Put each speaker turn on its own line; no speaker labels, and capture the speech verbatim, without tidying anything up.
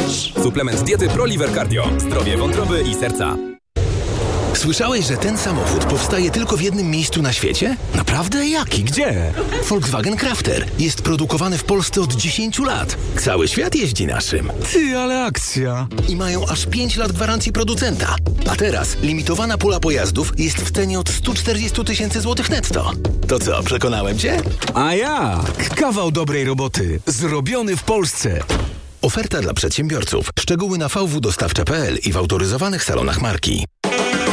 Suplement diety ProLiver Cardio. Zdrowie wątroby i serca.
Słyszałeś, że ten samochód powstaje tylko w jednym miejscu na świecie? Naprawdę? Jaki? Gdzie? Volkswagen Crafter. Jest produkowany w Polsce od dziesięciu lat. Cały świat jeździ naszym.
Ty, ale akcja.
I mają aż pięć lat gwarancji producenta. A teraz limitowana pula pojazdów jest w cenie od stu czterdziestu tysięcy złotych netto. To co, przekonałem cię?
A jak? Kawał dobrej roboty. Zrobiony w Polsce.
Oferta dla przedsiębiorców. Szczegóły na v w dostawcza kropka p l i w autoryzowanych salonach marki.